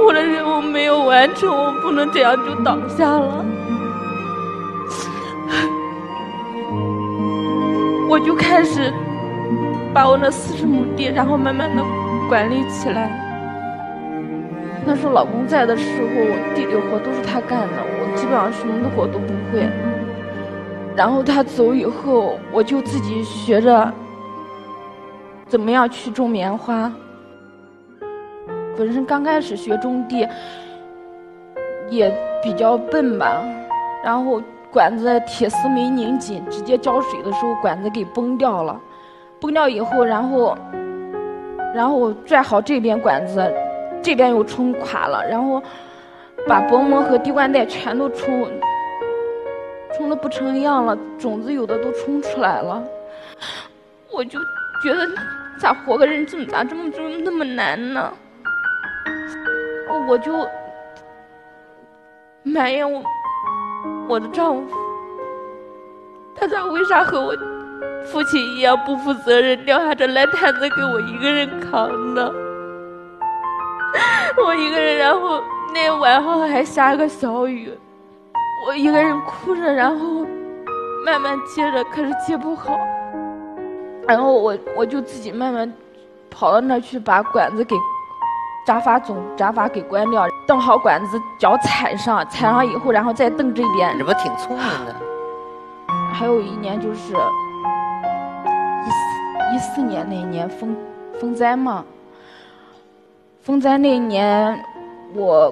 我的任务没有完成，我不能这样就倒下了。我就开始把我那40亩地，然后慢慢的管理起来。那时候老公在的时候，我地里活都是他干的，我基本上什么的活都不会。然后他走以后，我就自己学着怎么样去种棉花。本身刚开始学种地也比较笨吧，然后管子铁丝没拧紧，直接浇水的时候管子给崩掉了。崩掉以后，然后我拽好这边管子，这边又冲垮了，然后把薄膜和滴灌带全都冲得不成样了，种子有的都冲出来了。我就觉得咋活个人咋这么那么难呢？我就埋怨我的丈夫，他咋为啥和我父亲一样不负责任，撂下这烂摊子给我一个人扛呢？我一个人，然后那晚上还下个小雨，我一个人哭着，然后慢慢接着，可是接不好，然后我就自己慢慢跑到那儿去，把管子给闸阀给关掉，蹬好管子，脚踩上以后，然后再蹬这边。 这不挺聪明的？ 还有一年就是14年那一年风灾嘛，风灾那一年我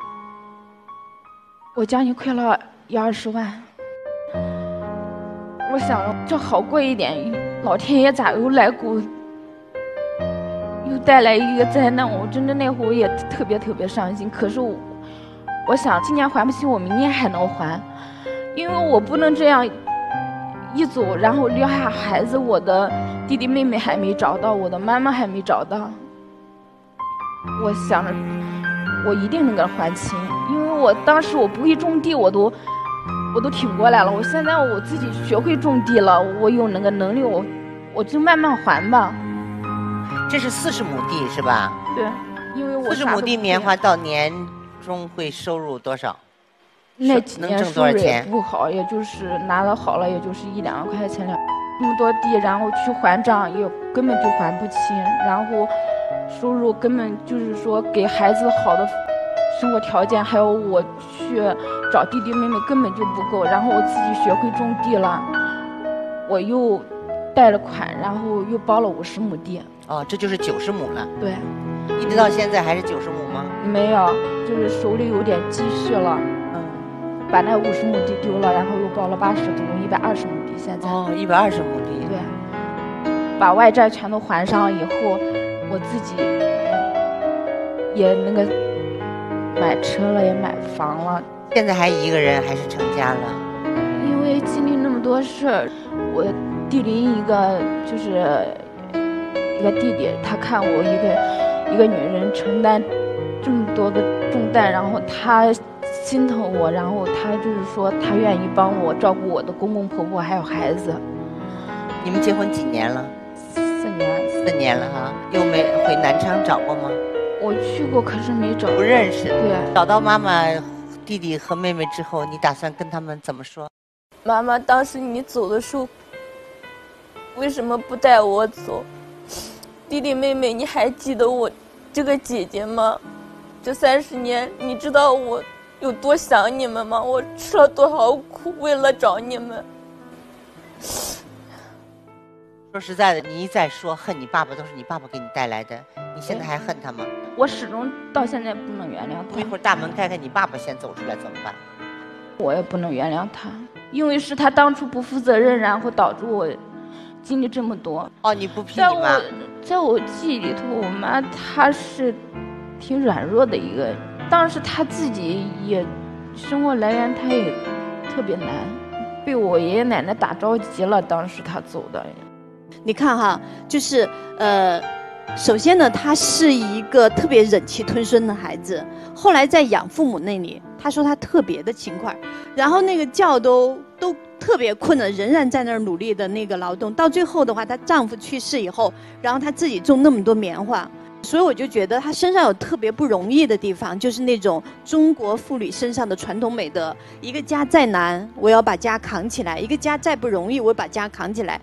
将近亏了1-20万。我想了，这好过一点，老天爷咋又来股又带来一个灾难？我真的那会儿也特别伤心。可是我想今年还不起，我明年还能还，因为我不能这样一走，然后撂下孩子，我的弟弟妹妹还没找到，我的妈妈还没找到。我想着我一定能给还清，因为我当时我不会种地，我都挺过来了。我现在我自己学会种地了，我有那个能力，我就慢慢还吧。 这是40亩地是吧？ 对，因为我 40亩地棉花到年终会收入多少？ 那几年挣多少钱？ 不好，也就是拿了好了，也就是1-2万块钱了。那么多地，然后去还账也根本就还不清，然后收入根本就是说给孩子好的生活条件，还有我去找弟弟妹妹根本就不够。然后我自己学会种地了，我又贷了款，然后又包了50亩地。 哦，这就是90亩了。 对， 一直到现在还是90亩吗？ 没有，就是手里有点积蓄了。把那50亩地丢了，然后又包了80，总共120亩地。现在哦，120亩地。 对，把外债全都还上以后，我自己也那个买车了，也买房了。 现在还一个人还是成家了？ 因为经历那么多事儿，我弟邻一个就是一个弟弟，他看我一个女人承担这么多的重担，然后他心疼我，然后他就是说他愿意帮我照顾我的公公婆婆还有孩子。 你们结婚几年了？4年了哈。又没回南昌找过吗？ 我去过，可是没找。 不认识。 对。 找到妈妈、弟弟和妹妹之后，你打算跟他们怎么说？ 妈妈，当时你走的时候，为什么不带我走？弟弟妹妹，你还记得我这个姐姐吗？这30年，你知道我有多想你们吗？我吃了多少苦，为了找你们。 说实在的，你一再说恨你爸爸，都是你爸爸给你带来的，你现在还恨他吗？ 我始终到现在不能原谅他。 一会儿大门开开，你爸爸先走出来怎么办？ 我也不能原谅他，因为是他当初不负责任，然后导致我经历这么多。 哦，你不批你妈？ 在我记忆里头，我妈她是挺软弱的一个，当时她自己也生活来源她也特别难，被我爷爷奶奶打着急了，当时她走的。 你看哈，就是首先呢，他是一个特别忍气吞声的孩子，后来在养父母那里，他说他特别的勤快，然后那个觉都特别困了，仍然在那儿努力的那个劳动，到最后的话，她丈夫去世以后，然后她自己种那么多棉花， 所以我就觉得他身上有特别不容易的地方，就是那种中国妇女身上的传统美德。一个家再难，我要把家扛起来；一个家再不容易，我把家扛起来。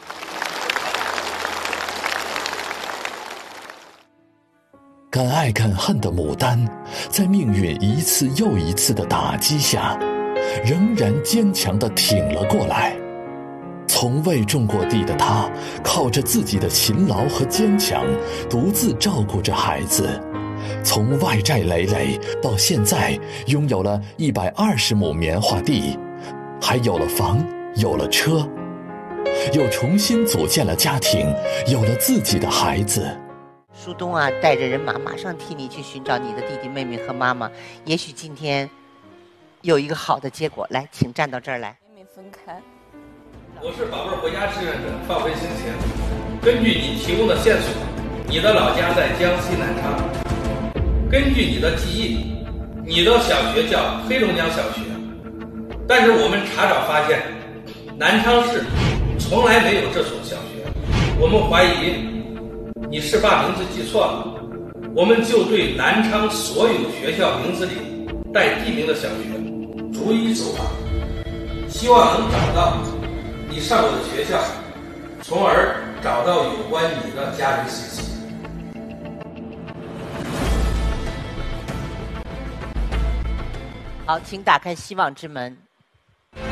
敢爱敢恨的牡丹，在命运一次又一次的打击下，仍然坚强地挺了过来。从未种过地的她，靠着自己的勤劳和坚强，独自照顾着孩子。从外债累累到现在拥有了120亩棉花地，还有了房，有了车，又重新组建了家庭，有了自己的孩子。 苏东啊，带着人马马上替你去寻找你的弟弟妹妹和妈妈，也许今天有一个好的结果。来，请站到这儿来。 妹妹分开。 我是宝贝回家志愿者范飞行前，根据你提供的线索，你的老家在江西南昌。根据你的记忆，你的小学叫黑龙江小学，但是我们查找发现，南昌市从来没有这所小学。我们怀疑你是把名字记错了，我们就对南昌所有学校名字里带地名的小学逐一走访，希望能找到你上过的学校，从而找到有关你的家人信息。 好，请打开希望之门。